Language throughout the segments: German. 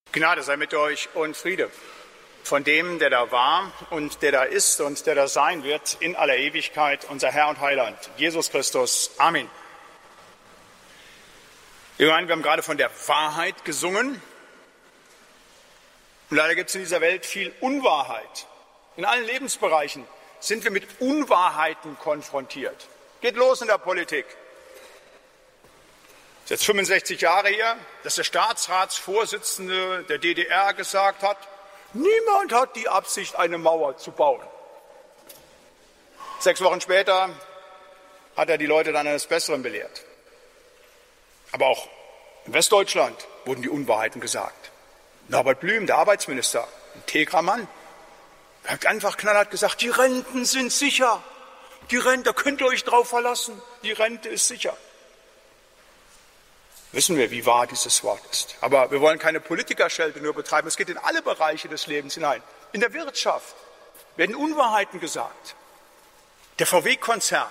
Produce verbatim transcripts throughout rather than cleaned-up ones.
Gnade sei mit euch und Friede von dem, der da war und der da ist und der da sein wird in aller Ewigkeit, unser Herr und Heiland, Jesus Christus. Amen. Wir haben gerade von der Wahrheit gesungen. Und leider gibt es in dieser Welt viel Unwahrheit. In allen Lebensbereichen sind wir mit Unwahrheiten konfrontiert. Geht los in der Politik. Das ist jetzt fünfundsechzig Jahre her, dass der Staatsratsvorsitzende der D D R gesagt hat, niemand hat die Absicht, eine Mauer zu bauen. Sechs Wochen später hat er die Leute dann eines Besseren belehrt. Aber auch in Westdeutschland wurden die Unwahrheiten gesagt. Norbert Blüm, der Arbeitsminister, ein integrer Mann, hat einfach knallhart gesagt, die Renten sind sicher. Die Rente, da könnt ihr euch drauf verlassen. Die Rente ist sicher. Wissen wir, wie wahr dieses Wort ist. Aber wir wollen keine Politikerschelte nur betreiben. Es geht in alle Bereiche des Lebens hinein. In der Wirtschaft werden Unwahrheiten gesagt. Der V W-Konzern,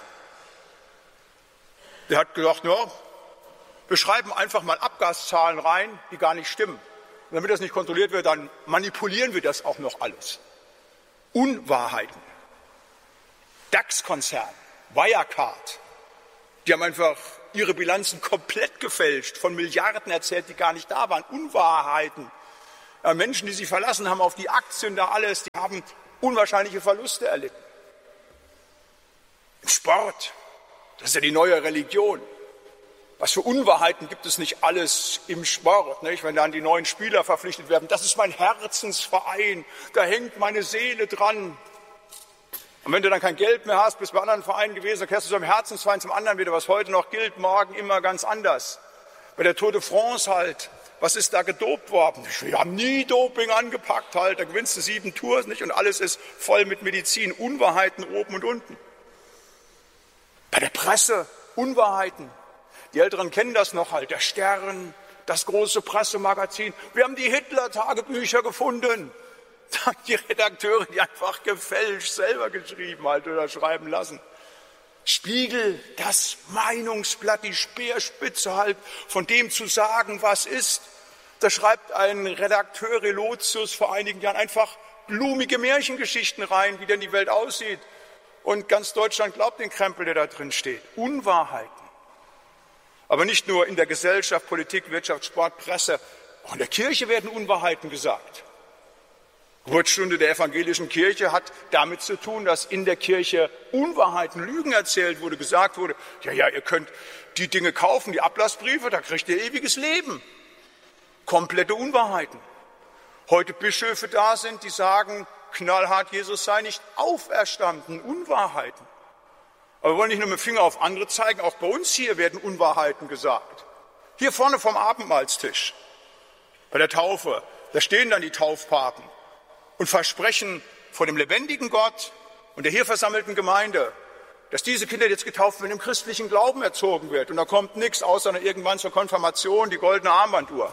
der hat gesagt, ja, wir schreiben einfach mal Abgaszahlen rein, die gar nicht stimmen. Und damit das nicht kontrolliert wird, dann manipulieren wir das auch noch alles. Unwahrheiten. DAX-Konzern, Wirecard, die haben einfach ihre Bilanzen komplett gefälscht, von Milliarden erzählt, die gar nicht da waren. Unwahrheiten. Ja, Menschen, die sie verlassen haben auf die Aktien, da alles, die haben unwahrscheinliche Verluste erlitten. Im Sport, das ist ja die neue Religion. Was für Unwahrheiten gibt es nicht alles im Sport, nicht? Wenn dann die neuen Spieler verpflichtet werden. Das ist mein Herzensverein, da hängt meine Seele dran. Und wenn du dann kein Geld mehr hast, bist bei anderen Vereinen gewesen, dann kehrst du zum Herzensverein, zum anderen wieder, was heute noch gilt, morgen immer ganz anders. Bei der Tour de France halt, was ist da gedopt worden? Wir haben nie Doping angepackt halt, da gewinnst du sieben Tours nicht und alles ist voll mit Medizin, Unwahrheiten oben und unten. Bei der Presse, Unwahrheiten. Die Älteren kennen das noch halt, der Stern, das große Pressemagazin. Wir haben die Hitler-Tagebücher gefunden. Die Redakteure, die einfach gefälscht selber geschrieben halt oder schreiben lassen. Spiegel, das Meinungsblatt, die Speerspitze halt, von dem zu sagen, was ist. Da schreibt ein Redakteur Relotius vor einigen Jahren einfach blumige Märchengeschichten rein, wie denn die Welt aussieht. Und ganz Deutschland glaubt den Krempel, der da drin steht. Unwahrheiten. Aber nicht nur in der Gesellschaft, Politik, Wirtschaft, Sport, Presse. Auch in der Kirche werden Unwahrheiten gesagt. Geburtsstunde der evangelischen Kirche hat damit zu tun, dass in der Kirche Unwahrheiten, Lügen erzählt wurde, gesagt wurde, ja, ja, ihr könnt die Dinge kaufen, die Ablassbriefe, da kriegt ihr ewiges Leben. Komplette Unwahrheiten. Heute Bischöfe da sind, die sagen, knallhart, Jesus sei nicht auferstanden. Unwahrheiten. Aber wir wollen nicht nur mit dem Finger auf andere zeigen, auch bei uns hier werden Unwahrheiten gesagt. Hier vorne vom Abendmahlstisch, bei der Taufe, da stehen dann die Taufpaten und versprechen vor dem lebendigen Gott und der hier versammelten Gemeinde, dass diese Kinder, die jetzt getauft werden, im christlichen Glauben erzogen wird. Und da kommt nichts, außer irgendwann zur Konfirmation die goldene Armbanduhr.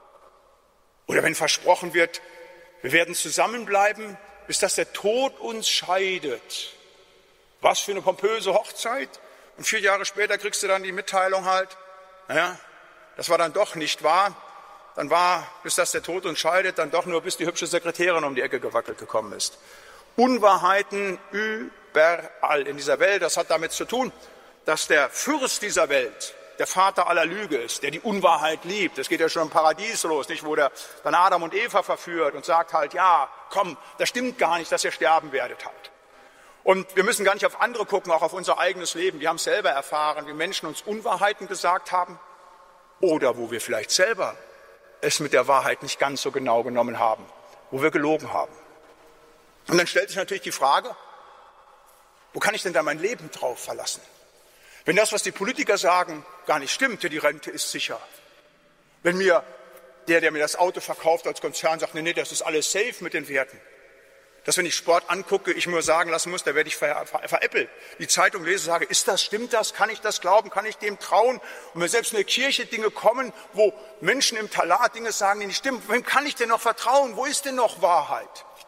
Oder wenn versprochen wird, wir werden zusammenbleiben, bis dass der Tod uns scheidet. Was für eine pompöse Hochzeit. Und vier Jahre später kriegst du dann die Mitteilung halt, naja, das war dann doch nicht wahr. Dann war, bis das der Tod uns scheidet, dann doch nur bis die hübsche Sekretärin um die Ecke gewackelt gekommen ist. Unwahrheiten überall in dieser Welt. Das hat damit zu tun, dass der Fürst dieser Welt der Vater aller Lüge ist, der die Unwahrheit liebt. Es geht ja schon im Paradies los, nicht, wo der dann Adam und Eva verführt und sagt halt, ja, komm, das stimmt gar nicht, dass ihr sterben werdet halt. Und wir müssen gar nicht auf andere gucken, auch auf unser eigenes Leben. Wir haben es selber erfahren, wie Menschen uns Unwahrheiten gesagt haben oder wo wir vielleicht selber es mit der Wahrheit nicht ganz so genau genommen haben, wo wir gelogen haben. Und dann stellt sich natürlich die Frage, wo kann ich denn da mein Leben drauf verlassen? Wenn das, was die Politiker sagen, gar nicht stimmt, ja, die Rente ist sicher. Wenn mir der, der mir das Auto verkauft als Konzern sagt, nee, nee, das ist alles safe mit den Werten. Dass wenn ich Sport angucke, ich mir sagen lassen muss, da werde ich ver, ver, veräppelt. Die Zeitung lese, sage, ist das, stimmt das, kann ich das glauben, kann ich dem trauen? Und wenn selbst in der Kirche Dinge kommen, wo Menschen im Talar Dinge sagen, die nicht stimmen, wem kann ich denn noch vertrauen? Wo ist denn noch Wahrheit?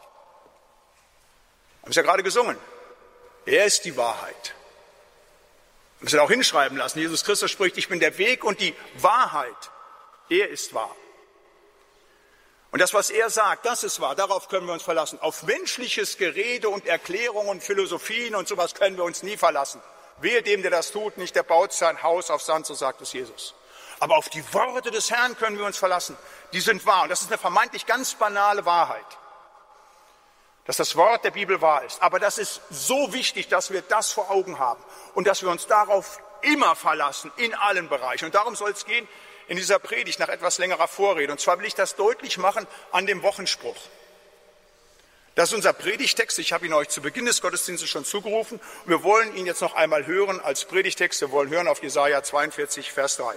Haben es ja gerade gesungen. Er ist die Wahrheit. Wir müssen auch hinschreiben lassen. Jesus Christus spricht, ich bin der Weg und die Wahrheit. Er ist wahr. Und das, was er sagt, das ist wahr, darauf können wir uns verlassen. Auf menschliches Gerede und Erklärungen und Philosophien und sowas können wir uns nie verlassen. Wehe dem, der das tut, nicht, der baut sein Haus auf Sand, so sagt es Jesus. Aber auf die Worte des Herrn können wir uns verlassen. Die sind wahr. Und das ist eine vermeintlich ganz banale Wahrheit, dass das Wort der Bibel wahr ist. Aber das ist so wichtig, dass wir das vor Augen haben und dass wir uns darauf immer verlassen, in allen Bereichen. Und darum soll es gehen in dieser Predigt nach etwas längerer Vorrede. Und zwar will ich das deutlich machen an dem Wochenspruch. Das ist unser Predigtext. Ich habe ihn euch zu Beginn des Gottesdienstes schon zugerufen. Und wir wollen ihn jetzt noch einmal hören als Predigtext. Wir wollen hören auf Jesaja zweiundvierzig, Vers drei.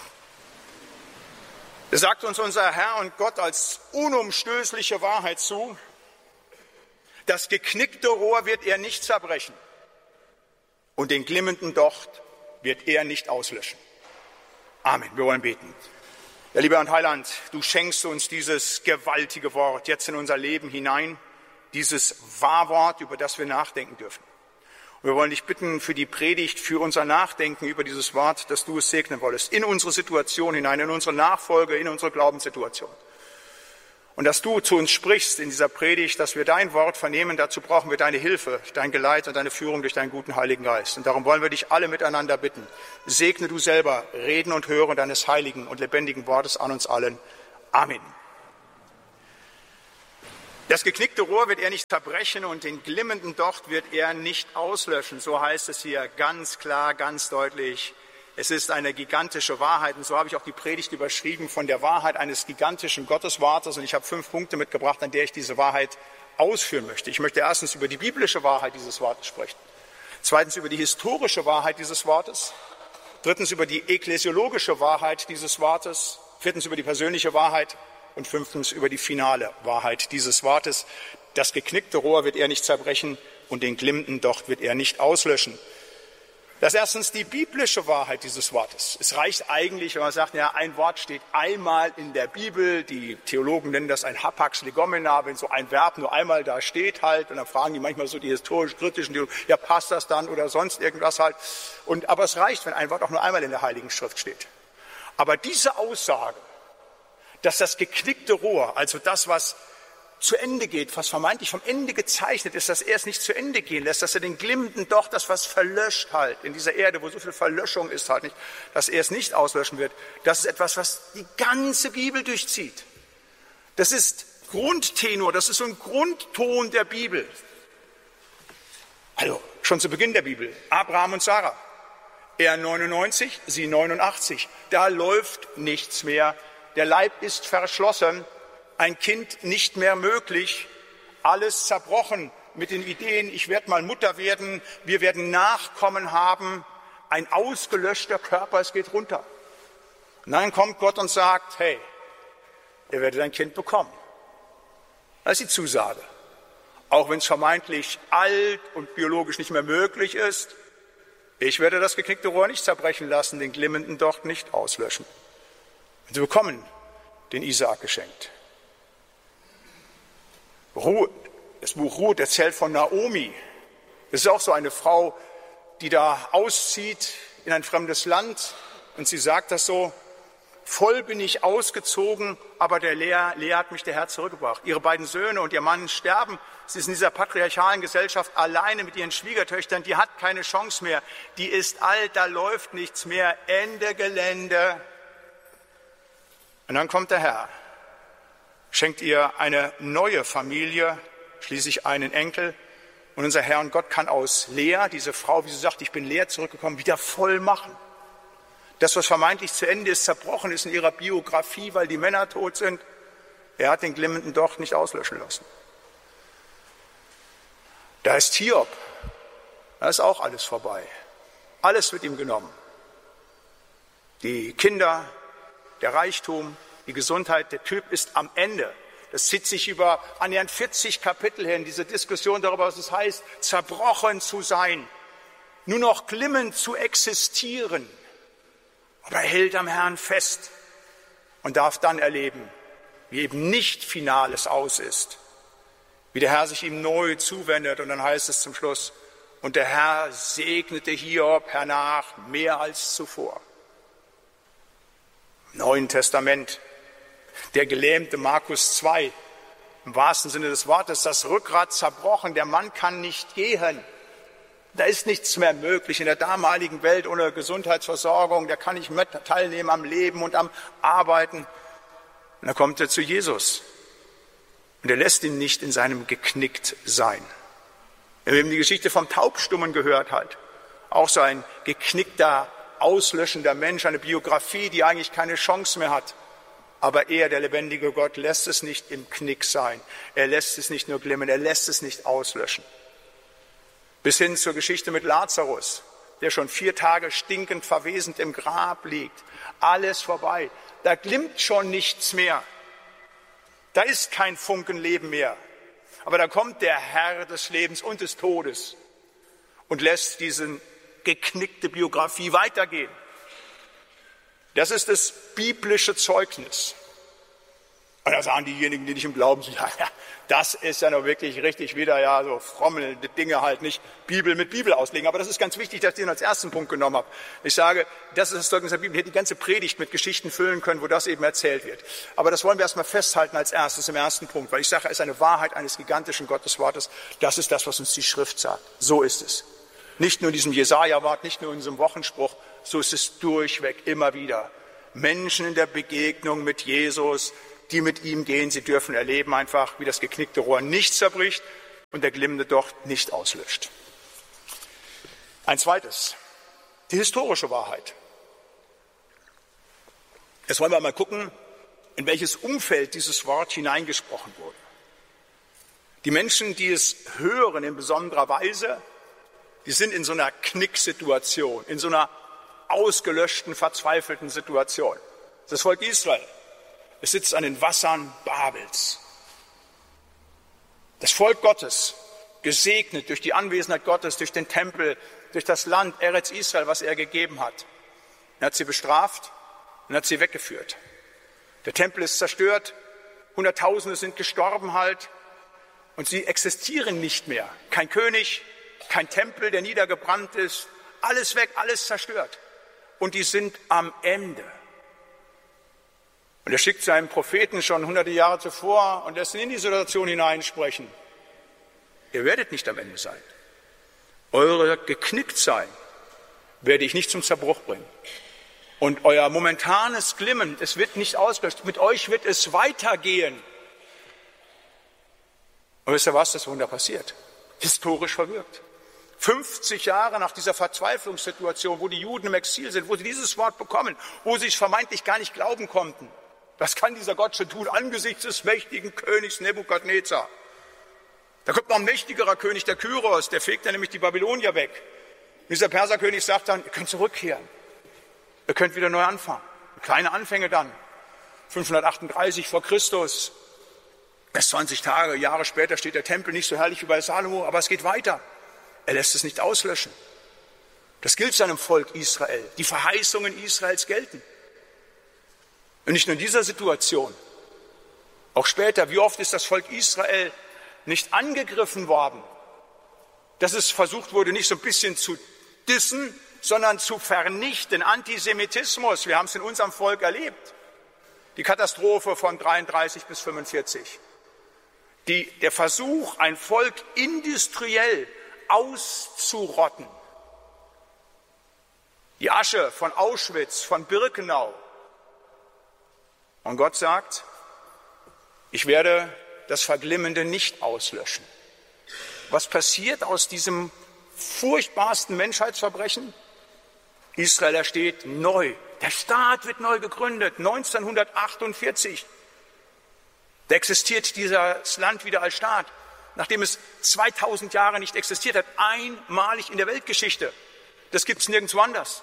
Da sagt uns unser Herr und Gott als unumstößliche Wahrheit zu: Das geknickte Rohr wird er nicht zerbrechen und den glimmenden Docht wird er nicht auslöschen. Amen. Wir wollen beten. Ja, lieber und Heiland, du schenkst uns dieses gewaltige Wort jetzt in unser Leben hinein, dieses Wahrwort, über das wir nachdenken dürfen. Und wir wollen dich bitten für die Predigt, für unser Nachdenken über dieses Wort, dass du es segnen wolltest, in unsere Situation hinein, in unsere Nachfolge, in unsere Glaubenssituation. Und dass du zu uns sprichst in dieser Predigt, dass wir dein Wort vernehmen, dazu brauchen wir deine Hilfe, dein Geleit und deine Führung durch deinen guten Heiligen Geist. Und darum wollen wir dich alle miteinander bitten. Segne du selber Reden und Hören deines heiligen und lebendigen Wortes an uns allen. Amen. Das geknickte Rohr wird er nicht zerbrechen und den glimmenden Docht wird er nicht auslöschen. So heißt es hier ganz klar, ganz deutlich. Es ist eine gigantische Wahrheit und so habe ich auch die Predigt überschrieben von der Wahrheit eines gigantischen Gotteswortes. Und ich habe fünf Punkte mitgebracht, an der ich diese Wahrheit ausführen möchte. Ich möchte erstens über die biblische Wahrheit dieses Wortes sprechen, zweitens über die historische Wahrheit dieses Wortes, drittens über die ekklesiologische Wahrheit dieses Wortes, viertens über die persönliche Wahrheit und fünftens über die finale Wahrheit dieses Wortes. Das geknickte Rohr wird er nicht zerbrechen und den glimmenden Docht wird er nicht auslöschen. Das ist erstens die biblische Wahrheit dieses Wortes. Es reicht eigentlich, wenn man sagt, ja, ein Wort steht einmal in der Bibel. Die Theologen nennen das ein Hapax Legomena, wenn so ein Verb nur einmal da steht halt. Und dann fragen die manchmal so die historisch-kritischen Theologen, ja, passt das dann oder sonst irgendwas halt. Und, aber es reicht, wenn ein Wort auch nur einmal in der Heiligen Schrift steht. Aber diese Aussage, dass das geknickte Rohr, also das, was zu Ende geht, was vermeintlich vom Ende gezeichnet ist, dass er es nicht zu Ende gehen lässt, dass er den glimmenden Docht, das was verlöscht halt in dieser Erde, wo so viel Verlöschung ist halt nicht, dass er es nicht auslöschen wird. Das ist etwas, was die ganze Bibel durchzieht. Das ist Grundtenor, das ist so ein Grundton der Bibel. Also schon zu Beginn der Bibel, Abraham und Sarah, er neunundneunzig, sie neunundachtzig, da läuft nichts mehr, der Leib ist verschlossen, ein Kind nicht mehr möglich, alles zerbrochen mit den Ideen, ich werde mal Mutter werden, wir werden Nachkommen haben, ein ausgelöschter Körper, es geht runter. Und dann kommt Gott und sagt, hey, ihr werdet ein Kind bekommen. Das ist die Zusage. Auch wenn es vermeintlich alt und biologisch nicht mehr möglich ist, ich werde das geknickte Rohr nicht zerbrechen lassen, den glimmenden Docht nicht auslöschen. Und sie bekommen den Isaak geschenkt. Ruth, das Buch Ruth erzählt von Naomi. Das ist auch so eine Frau, die da auszieht in ein fremdes Land. Und sie sagt das so, voll bin ich ausgezogen, aber der Lea, Lea hat mich der Herr zurückgebracht. Ihre beiden Söhne und ihr Mann sterben. Sie ist in dieser patriarchalen Gesellschaft alleine mit ihren Schwiegertöchtern. Die hat keine Chance mehr. Die ist alt, da läuft nichts mehr. Ende Gelände. Und dann kommt der Herr, schenkt ihr eine neue Familie, schließlich einen Enkel. Und unser Herr und Gott kann aus Lea, diese Frau, wie sie sagt, ich bin leer zurückgekommen, wieder voll machen. Das, was vermeintlich zu Ende ist, zerbrochen ist in ihrer Biografie, weil die Männer tot sind. Er hat den glimmenden Docht nicht auslöschen lassen. Da ist Hiob. Da ist auch alles vorbei. Alles wird ihm genommen. Die Kinder, der Reichtum, die Gesundheit, der Typ ist am Ende. Das zieht sich über annähernd vierzig Kapitel hin, diese Diskussion darüber, was es heißt, zerbrochen zu sein, nur noch glimmend zu existieren. Aber er hält am Herrn fest und darf dann erleben, wie eben nicht Finales aus ist, wie der Herr sich ihm neu zuwendet. Und dann heißt es zum Schluss, und der Herr segnete Hiob hernach mehr als zuvor. Im Neuen Testament Der gelähmte Markus zwei, im wahrsten Sinne des Wortes, das Rückgrat zerbrochen, der Mann kann nicht gehen. Da ist nichts mehr möglich in der damaligen Welt ohne Gesundheitsversorgung, der kann nicht mehr teilnehmen am Leben und am Arbeiten. Und dann kommt er zu Jesus und er lässt ihn nicht in seinem Geknicktsein. Wir haben eben die Geschichte vom Taubstummen gehört halt. Auch so ein geknickter, auslöschender Mensch, eine Biografie, die eigentlich keine Chance mehr hat. Aber er, der lebendige Gott, lässt es nicht im Knick sein. Er lässt es nicht nur glimmen, er lässt es nicht auslöschen. Bis hin zur Geschichte mit Lazarus, der schon vier Tage stinkend verwesend im Grab liegt. Alles vorbei. Da glimmt schon nichts mehr. Da ist kein Funken Leben mehr. Aber da kommt der Herr des Lebens und des Todes und lässt diese geknickte Biografie weitergehen. Das ist das biblische Zeugnis. Und da sagen diejenigen, die nicht im Glauben sind, ja, ja, das ist ja noch wirklich richtig wieder, ja, so frommelnde Dinge halt, nicht Bibel mit Bibel auslegen. Aber das ist ganz wichtig, dass ich den als ersten Punkt genommen habe. Ich sage, das ist das Zeugnis der Bibel. Ich hätte die ganze Predigt mit Geschichten füllen können, wo das eben erzählt wird. Aber das wollen wir erstmal festhalten als erstes, im ersten Punkt. Weil ich sage, es ist eine Wahrheit eines gigantischen Gotteswortes. Das ist das, was uns die Schrift sagt. So ist es. Nicht nur in diesem Jesaja-Wort, nicht nur in diesem Wochenspruch. So ist es durchweg, immer wieder. Menschen in der Begegnung mit Jesus, die mit ihm gehen, sie dürfen erleben einfach, wie das geknickte Rohr nicht zerbricht und der glimmende Docht nicht auslöscht. Ein zweites, die historische Wahrheit. Jetzt wollen wir mal gucken, in welches Umfeld dieses Wort hineingesprochen wurde. Die Menschen, die es hören in besonderer Weise, die sind in so einer Knicksituation, in so einer ausgelöschten, verzweifelten Situation. Das Volk Israel, es sitzt an den Wassern Babels. Das Volk Gottes, gesegnet durch die Anwesenheit Gottes, durch den Tempel, durch das Land Eretz Israel, was er gegeben hat. Er hat sie bestraft und hat sie weggeführt. Der Tempel ist zerstört, Hunderttausende sind gestorben halt und sie existieren nicht mehr. Kein König, kein Tempel, der niedergebrannt ist, alles weg, alles zerstört. Und die sind am Ende. Und er schickt seinen Propheten schon hunderte Jahre zuvor und lässt ihn in die Situation hineinsprechen. Ihr werdet nicht am Ende sein. Eure Geknicktsein werde ich nicht zum Zerbruch bringen. Und euer momentanes Glimmen, es wird nicht ausgelöscht. Mit euch wird es weitergehen. Und wisst ihr was, das Wunder passiert? Historisch verwirkt. fünfzig Jahre nach dieser Verzweiflungssituation, wo die Juden im Exil sind, wo sie dieses Wort bekommen, wo sie es vermeintlich gar nicht glauben konnten. Was kann dieser Gott schon tun angesichts des mächtigen Königs Nebukadnezar? Da kommt noch ein mächtigerer König, der Kyros, der fegt dann nämlich die Babylonier weg. Und dieser Perserkönig sagt dann, ihr könnt zurückkehren. Ihr könnt wieder neu anfangen. Kleine Anfänge dann. fünfhundertachtunddreißig vor Christus. Erst zwanzig Tage, Jahre später steht der Tempel nicht so herrlich wie bei Salomo, aber es geht weiter. Er lässt es nicht auslöschen. Das gilt seinem Volk Israel. Die Verheißungen Israels gelten. Und nicht nur in dieser Situation, auch später, wie oft ist das Volk Israel nicht angegriffen worden, dass es versucht wurde, nicht so ein bisschen zu dissen, sondern zu vernichten. Antisemitismus, wir haben es in unserem Volk erlebt. Die Katastrophe von dreiunddreißig bis fünfundvierzig. Die, der Versuch, ein Volk industriell auszurotten. Die Asche von Auschwitz, von Birkenau. Und Gott sagt, ich werde das Verglimmende nicht auslöschen. Was passiert aus diesem furchtbarsten Menschheitsverbrechen? Israel ersteht neu. Der Staat wird neu gegründet, neunzehnhundertachtundvierzig. Da existiert dieses Land wieder als Staat, nachdem es zweitausend Jahre nicht existiert hat, einmalig in der Weltgeschichte. Das gibt es nirgendwo anders.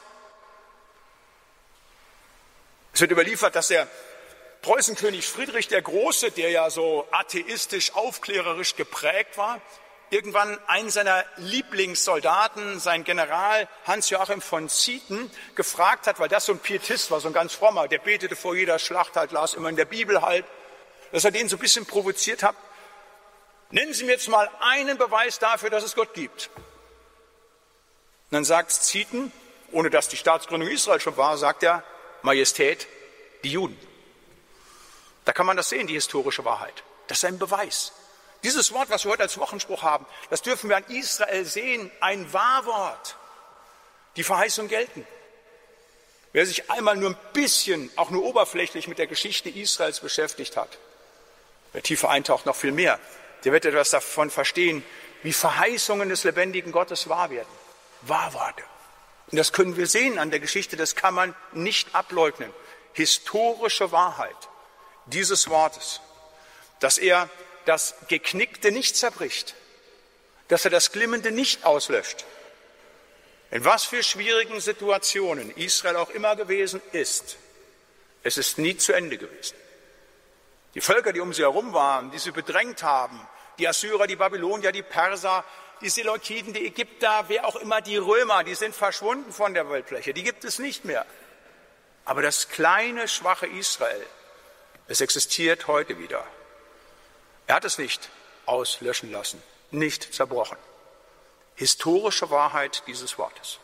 Es wird überliefert, dass der Preußenkönig Friedrich der Große, der ja so atheistisch, aufklärerisch geprägt war, irgendwann einen seiner Lieblingssoldaten, sein General Hans-Joachim von Zieten, gefragt hat, weil das so ein Pietist war, so ein ganz frommer, der betete vor jeder Schlacht halt, las immer in der Bibel halt, dass er den so ein bisschen provoziert hat. Nennen Sie mir jetzt mal einen Beweis dafür, dass es Gott gibt. Und dann sagt Zieten, ohne dass die Staatsgründung Israel schon war, sagt er, Majestät, die Juden. Da kann man das sehen, die historische Wahrheit. Das ist ein Beweis. Dieses Wort, was wir heute als Wochenspruch haben, das dürfen wir an Israel sehen, ein Wahrwort. Die Verheißung gelten. Wer sich einmal nur ein bisschen, auch nur oberflächlich mit der Geschichte Israels beschäftigt hat, wer tiefer eintaucht, noch viel mehr, der wird etwas davon verstehen, wie Verheißungen des lebendigen Gottes wahr werden. Wahrworte. Und das können wir sehen an der Geschichte, das kann man nicht ableugnen. Historische Wahrheit dieses Wortes, dass er das Geknickte nicht zerbricht, dass er das Glimmende nicht auslöscht. In was für schwierigen Situationen Israel auch immer gewesen ist, es ist nie zu Ende gewesen. Die Völker, die um sie herum waren, die sie bedrängt haben, die Assyrer, die Babylonier, die Perser, die Seleukiden, die Ägypter, wer auch immer, die Römer, die sind verschwunden von der Weltfläche, die gibt es nicht mehr. Aber das kleine, schwache Israel, es existiert heute wieder. Er hat es nicht auslöschen lassen, nicht zerbrochen. Historische Wahrheit dieses Wortes.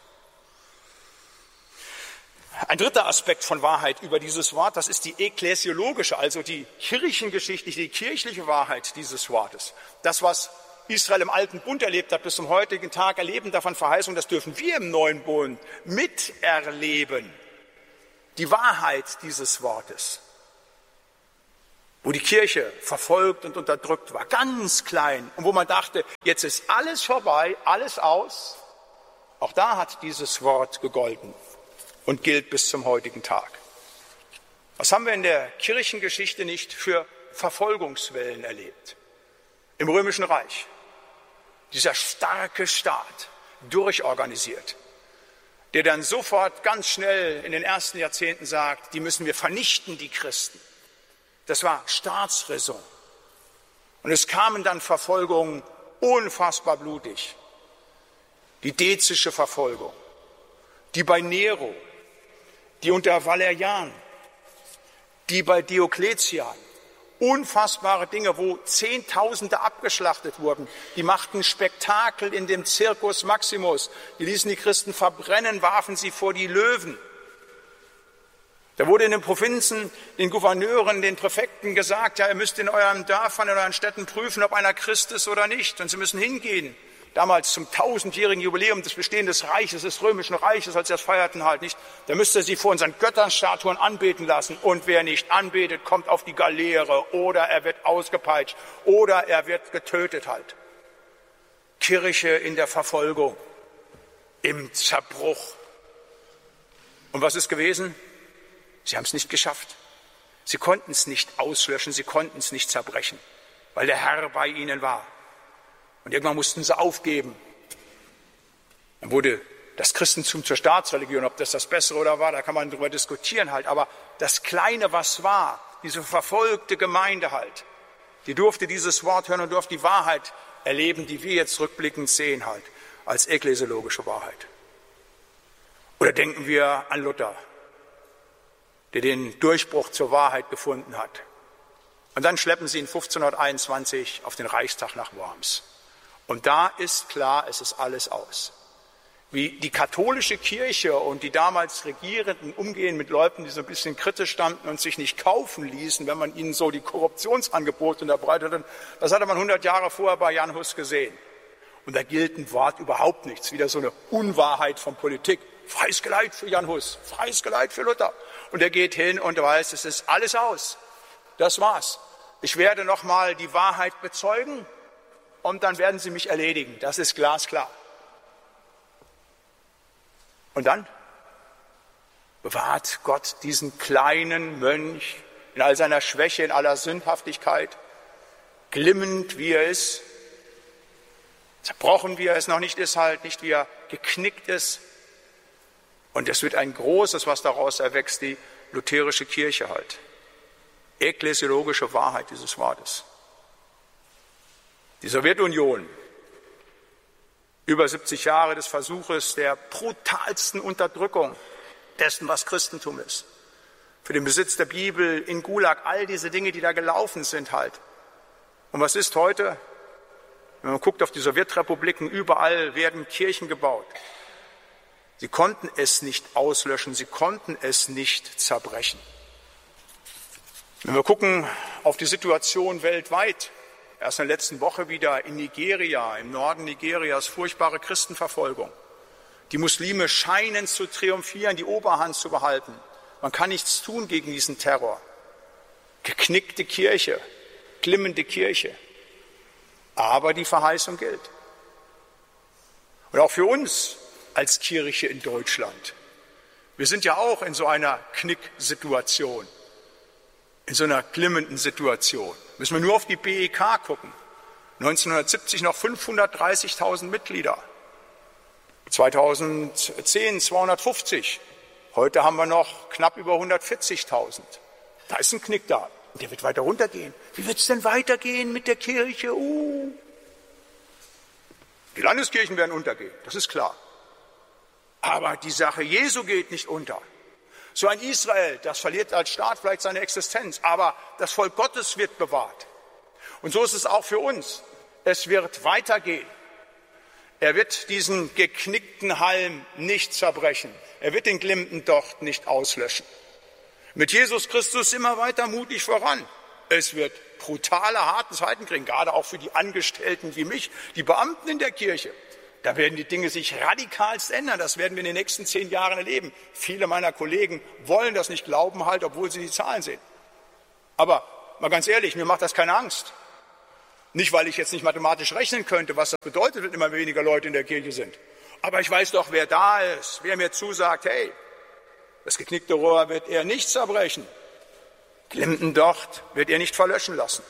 Ein dritter Aspekt von Wahrheit über dieses Wort, das ist die ekklesiologische, also die kirchengeschichtliche, die kirchliche Wahrheit dieses Wortes. Das, was Israel im Alten Bund erlebt hat, bis zum heutigen Tag erleben davon Verheißung, das dürfen wir im Neuen Bund miterleben. Die Wahrheit dieses Wortes, wo die Kirche verfolgt und unterdrückt war, ganz klein, und wo man dachte, jetzt ist alles vorbei, alles aus, auch da hat dieses Wort gegolten und gilt bis zum heutigen Tag. Was haben wir in der Kirchengeschichte nicht für Verfolgungswellen erlebt? Im Römischen Reich, dieser starke Staat, durchorganisiert, der dann sofort ganz schnell in den ersten Jahrzehnten sagt, die müssen wir vernichten, die Christen. Das war Staatsräson. Und es kamen dann Verfolgungen unfassbar blutig. Die dezische Verfolgung, die bei Nero, die unter Valerian, die bei Diokletian. Unfassbare Dinge, wo Zehntausende abgeschlachtet wurden. Die machten Spektakel in dem Circus Maximus. Die ließen die Christen verbrennen, warfen sie vor die Löwen. Da wurde in den Provinzen, den Gouverneuren, den Präfekten gesagt, ja, ihr müsst in euren Dörfern, in euren Städten prüfen, ob einer Christ ist oder nicht. Und sie müssen hingehen. Damals zum tausendjährigen Jubiläum des Bestehens des Reiches, des Römischen Reiches, als sie das feierten halt nicht. Da müsst ihr sie vor unseren Götterstatuen anbeten lassen. Und wer nicht anbetet, kommt auf die Galeere oder er wird ausgepeitscht oder er wird getötet halt. Kirche in der Verfolgung, im Zerbruch. Und was ist gewesen? Sie haben es nicht geschafft. Sie konnten es nicht auslöschen, sie konnten es nicht zerbrechen, weil der Herr bei ihnen war. Und irgendwann mussten sie aufgeben. Dann wurde das Christentum zur Staatsreligion, ob das das Bessere oder war, da kann man drüber diskutieren halt. Aber das Kleine, was war, diese verfolgte Gemeinde halt, die durfte dieses Wort hören und durfte die Wahrheit erleben, die wir jetzt rückblickend sehen halt, als ekklesiologische Wahrheit. Oder denken wir an Luther, der den Durchbruch zur Wahrheit gefunden hat. Und dann schleppen sie ihn fünfzehnhunderteinundzwanzig auf den Reichstag nach Worms. Und da ist klar, es ist alles aus. Wie die katholische Kirche und die damals Regierenden umgehen mit Leuten, die so ein bisschen kritisch standen und sich nicht kaufen ließen, wenn man ihnen so die Korruptionsangebote unterbreitete, das hatte man hundert Jahre vorher bei Jan Hus gesehen. Und da gilt ein Wort überhaupt nichts, wieder so eine Unwahrheit von Politik. Freies Geleit für Jan Hus, freies Geleit für Luther. Und er geht hin und weiß, es ist alles aus. Das war's. Ich werde noch mal die Wahrheit bezeugen und dann werden sie mich erledigen. Das ist glasklar. Und dann bewahrt Gott diesen kleinen Mönch in all seiner Schwäche, in aller Sündhaftigkeit, glimmend wie er ist, zerbrochen wie er es noch nicht ist, halt nicht wie er geknickt ist. Und es wird ein großes, was daraus erwächst, die lutherische Kirche halt. Ekklesiologische Wahrheit dieses Wortes. Die Sowjetunion, über siebzig Jahre des Versuches der brutalsten Unterdrückung dessen, was Christentum ist. Für den Besitz der Bibel in Gulag, all diese Dinge, die da gelaufen sind halt. Und was ist heute? Wenn man guckt auf die Sowjetrepubliken, überall werden Kirchen gebaut. Sie konnten es nicht auslöschen, sie konnten es nicht zerbrechen. Wenn wir gucken auf die Situation weltweit, erst in der letzten Woche wieder in Nigeria, im Norden Nigerias, furchtbare Christenverfolgung. Die Muslime scheinen zu triumphieren, die Oberhand zu behalten. Man kann nichts tun gegen diesen Terror. Geknickte Kirche, glimmende Kirche. Aber die Verheißung gilt. Und auch für uns als Kirche in Deutschland. Wir sind ja auch in so einer Knicksituation, in so einer glimmenden Situation. Müssen wir nur auf die B E K gucken. neunzehnhundertsiebzig noch fünfhundertdreißigtausend Mitglieder. zweitausendzehn zweihundertfünfzig. Heute haben wir noch knapp über hundertvierzigtausend. Da ist ein Knick da. Und der wird weiter runtergehen. Wie wird es denn weitergehen mit der Kirche? Uh. Die Landeskirchen werden untergehen, das ist klar. Aber die Sache Jesu geht nicht unter. So ein Israel, das verliert als Staat vielleicht seine Existenz, aber das Volk Gottes wird bewahrt. Und so ist es auch für uns. Es wird weitergehen. Er wird diesen geknickten Halm nicht zerbrechen. Er wird den glimmenden Docht nicht auslöschen. Mit Jesus Christus immer weiter mutig voran. Es wird brutale, harte Zeiten kriegen, gerade auch für die Angestellten wie mich, die Beamten in der Kirche. Da werden die Dinge sich radikalst ändern. Das werden wir in den nächsten zehn Jahren erleben. Viele meiner Kollegen wollen das nicht glauben, halt, obwohl sie die Zahlen sehen. Aber mal ganz ehrlich, mir macht das keine Angst. Nicht, weil ich jetzt nicht mathematisch rechnen könnte, was das bedeutet, wenn immer weniger Leute in der Kirche sind. Aber ich weiß doch, wer da ist, wer mir zusagt, hey, das geknickte Rohr wird er nicht zerbrechen. Glimmenden Docht wird er nicht verlöschen lassen.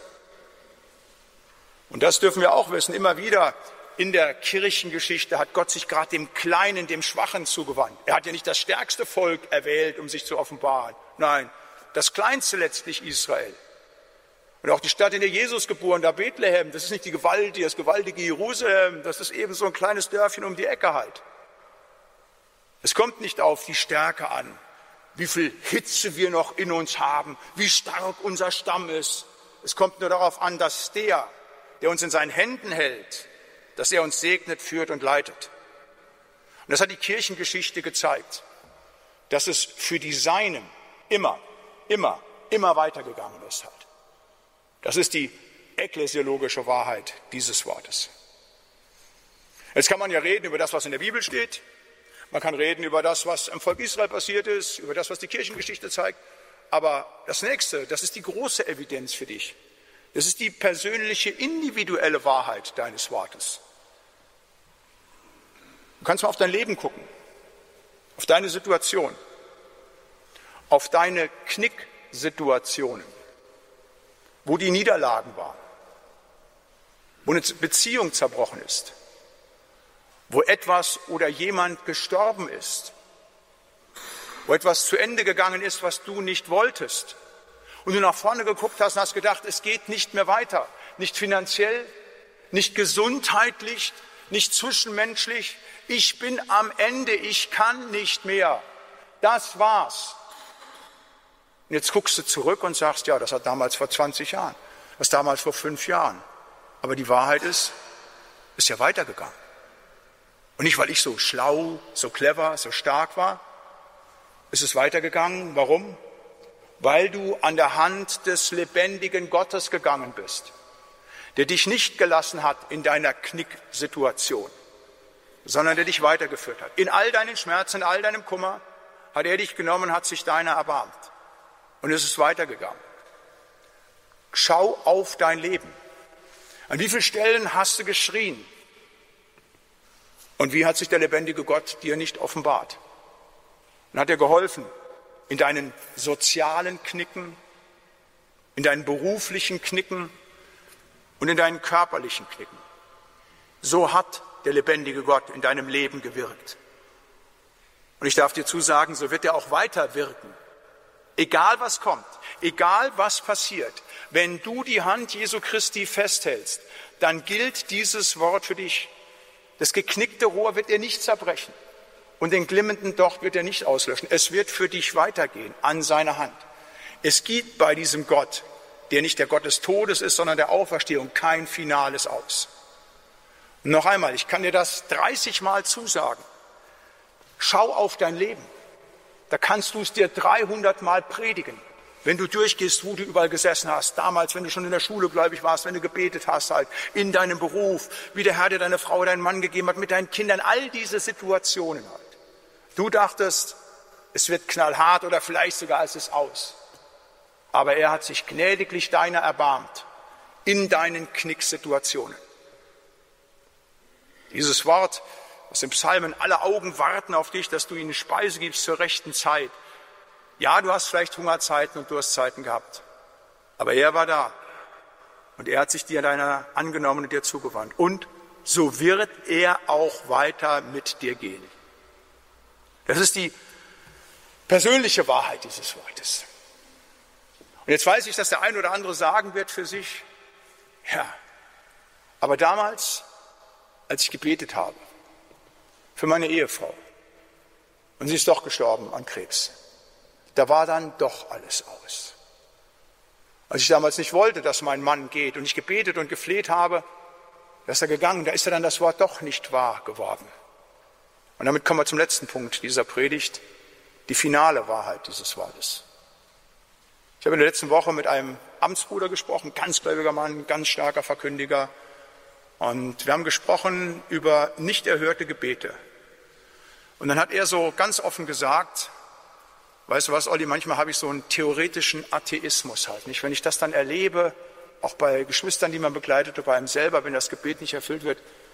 Und das dürfen wir auch wissen. Immer wieder in der Kirchengeschichte hat Gott sich gerade dem Kleinen, dem Schwachen zugewandt. Er hat ja nicht das stärkste Volk erwählt, um sich zu offenbaren. Nein, das kleinste letztlich Israel. Und auch die Stadt, in der Jesus geboren, da Bethlehem, das ist nicht die gewaltige, das gewaltige Jerusalem, das ist eben so ein kleines Dörfchen um die Ecke halt. Es kommt nicht auf die Stärke an, wie viel Hitze wir noch in uns haben, wie stark unser Stamm ist. Es kommt nur darauf an, dass der, der uns in seinen Händen hält, dass er uns segnet, führt und leitet. Und das hat die Kirchengeschichte gezeigt, dass es für die Seinen immer, immer, immer weitergegangen ist halt. Das ist die ekklesiologische Wahrheit dieses Wortes. Jetzt kann man ja reden über das, was in der Bibel steht. Man kann reden über das, was im Volk Israel passiert ist, über das, was die Kirchengeschichte zeigt. Aber das Nächste, das ist die große Evidenz für dich. Das ist die persönliche, individuelle Wahrheit deines Wortes. Du kannst mal auf dein Leben gucken, auf deine Situation, auf deine Knicksituationen, wo die Niederlagen waren, wo eine Beziehung zerbrochen ist, wo etwas oder jemand gestorben ist, wo etwas zu Ende gegangen ist, was du nicht wolltest. Und du nach vorne geguckt hast und hast gedacht, es geht nicht mehr weiter. Nicht finanziell, nicht gesundheitlich, nicht zwischenmenschlich. Ich bin am Ende, ich kann nicht mehr. Das war's. Und jetzt guckst du zurück und sagst, ja, das hat damals vor zwanzig Jahren, das damals vor fünf Jahren. Aber die Wahrheit ist, ist ja weitergegangen. Und nicht, weil ich so schlau, so clever, so stark war. Es ist weitergegangen. Warum? Weil du an der Hand des lebendigen Gottes gegangen bist, der dich nicht gelassen hat in deiner Knicksituation, sondern der dich weitergeführt hat. In all deinen Schmerzen, in all deinem Kummer hat er dich genommen, hat sich deiner erbarmt. Und es ist weitergegangen. Schau auf dein Leben. An wie vielen Stellen hast du geschrien? Und wie hat sich der lebendige Gott dir nicht offenbart? Und hat er geholfen in deinen sozialen Knicken, in deinen beruflichen Knicken und in deinen körperlichen Knicken. So hat der lebendige Gott in deinem Leben gewirkt. Und ich darf dir zusagen, so wird er auch weiter wirken. Egal was kommt, egal was passiert, wenn du die Hand Jesu Christi festhältst, dann gilt dieses Wort für dich. Das geknickte Rohr wird er nicht zerbrechen und den glimmenden Docht wird er nicht auslöschen. Es wird für dich weitergehen an seiner Hand. Es gibt bei diesem Gott, der nicht der Gott des Todes ist, sondern der Auferstehung, kein Finales aus. Und noch einmal, ich kann dir das dreißig Mal zusagen. Schau auf dein Leben. Da kannst du es dir dreihundert Mal predigen. wenn du durchgehst, wo du überall gesessen hast, damals, wenn du schon in der Schule gläubig warst, wenn du gebetet hast, halt, in deinem Beruf, wie der Herr dir deine Frau, deinen Mann gegeben hat, mit deinen Kindern, all diese Situationen halt. Du dachtest, es wird knallhart oder vielleicht sogar ist es aus. Aber er hat sich gnädiglich deiner erbarmt in deinen Knicksituationen. Dieses Wort aus dem Psalmen, alle Augen warten auf dich, dass du ihnen Speise gibst zur rechten Zeit. Ja, du hast vielleicht Hungerzeiten und Durstzeiten gehabt, aber er war da und er hat sich dir deiner angenommen und dir zugewandt. Und so wird er auch weiter mit dir gehen. Das ist die persönliche Wahrheit dieses Wortes. Und jetzt weiß ich, dass der ein oder andere sagen wird für sich, ja, aber damals, als ich gebetet habe für meine Ehefrau und sie ist doch gestorben an Krebs, da war dann doch alles aus. Als ich damals nicht wollte, dass mein Mann geht und ich gebetet und gefleht habe, da ist er gegangen, da ist er dann das Wort doch nicht wahr geworden. Und damit kommen wir zum letzten Punkt dieser Predigt, die finale Wahrheit dieses Wortes. Ich habe in der letzten Woche mit einem Amtsbruder gesprochen, ganz gläubiger Mann, ganz starker Verkündiger. Und wir haben gesprochen über nicht erhörte Gebete. Und dann hat er so ganz offen gesagt, weißt du was, Olli, manchmal habe ich so einen theoretischen Atheismus halt, nicht? Wenn ich das dann erlebe, auch bei Geschwistern, die man begleitet, oder bei einem selber, wenn das Gebet nicht erfüllt wird,